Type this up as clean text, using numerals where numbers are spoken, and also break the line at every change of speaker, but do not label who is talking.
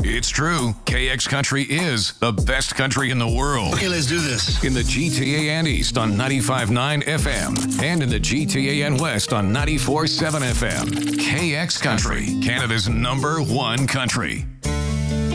It's true. KX Country is the best country in the world.
Okay, let's do this.
In the GTA and East on 95.9 FM and in the GTA and West on 94.7 FM. KX Country, Canada's #1 country.